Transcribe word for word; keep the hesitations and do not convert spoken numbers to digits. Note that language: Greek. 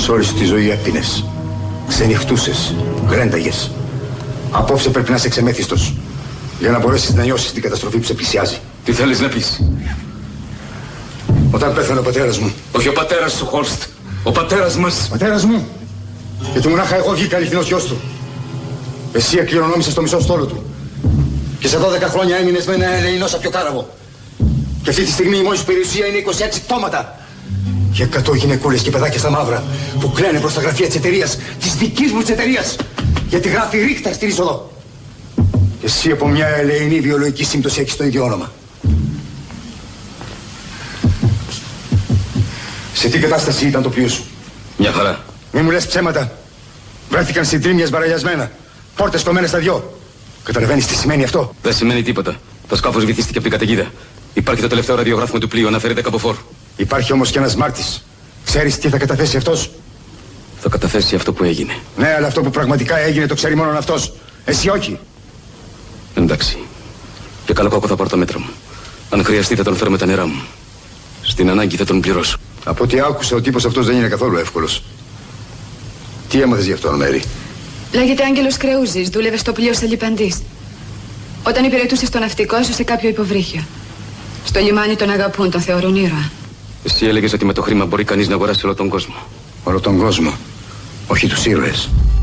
Σ' όλη σου τη ζωή έπινες, ξενυχτούσες, γρένταγες. Απόψε πρέπει να είσαι ξεμέθιστος για να μπορέσεις να νιώσεις την καταστροφή που σε πλησιάζει. Τι θέλεις να πεις? Όταν πέθανε ο πατέρας μου. Όχι ο πατέρας σου, Χόρστ. Ο πατέρας μας. Ο πατέρας μου. Γιατί μονάχα εγώ βγήκα αληθινός γιος του. Εσύ εκκληρονόμησες το μισό στόλο του. Και σε δώδεκα χρόνια έμεινες με ένα ελεηνό σαπιοκάραβο. Και αυτή τη στιγμή η μόνη σου περιουσία είναι είκοσι έξι πτώματα. Και εκατό γυναικούλες και παιδάκια στα μαύρα που κλαίνε προς τα γραφεία της εταιρείας, της δικής μου της εταιρείας. Γιατί γράφει ρίχτα στην είσοδο. Και εσύ από μια ελεηνή βιολογική σύμπτωση έχεις το ίδιο όνομα. Σε τι κατάσταση ήταν το πλοίο σου? Μια χαρά. Μη μου λες ψέματα. Βρέθηκαν συντρίμμια σμπαραγιασμένα. Πόρτες κομμένες στα δυο. Καταλαβαίνεις τι σημαίνει αυτό? Δεν σημαίνει τίποτα. Το σκάφος βυθίστηκε από την καταιγίδα. Υπάρχει το τελευταίο ραδιογράφημα του πλοίου. Αναφέρεται καποφόρ. Υπάρχει όμως και ένας μάρτης. Ξέρεις τι θα καταθέσει αυτός? Θα καταθέσει αυτό που έγινε. Ναι, αλλά αυτό που πραγματικά έγινε το ξέρει μόνο αυτός. Εσύ όχι. Εντάξει. Και καλό κακό θα πάρω τα μέτρα μου. Αν χρειαστεί θα τον φέρω με τα νερά μου. Στην ανάγκη θα τον πληρώσω. Από ό,τι άκουσα, ο τύπος αυτός δεν είναι καθόλου εύκολος. Τι έμαθες γι' αυτόν, Μέρη? Λέγεται Άγγελος Κρεούζης, δούλευε στο πλοίο σε λιπαντής. Όταν υπηρετούσε στο ναυτικό, έσωσε κάποιο υποβρύχιο. Στο λιμάνι τον αγαπούν, τον θεωρούν ήρωα. Εσύ έλεγες ότι με το χρήμα μπορεί κανείς να αγοράσει όλο τον κόσμο. Όλο τον κόσμο. Όχι τους ήρωες.